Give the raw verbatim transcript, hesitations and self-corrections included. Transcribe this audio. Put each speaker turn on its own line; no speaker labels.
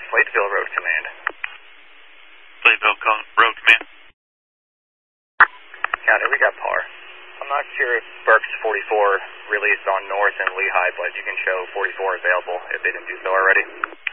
Sladeville Road Command.
Sladeville Road Command.
County, we got par. I'm not sure if Burke's forty-four released on North and Lehigh, but you can show forty-four available if they didn't do so already.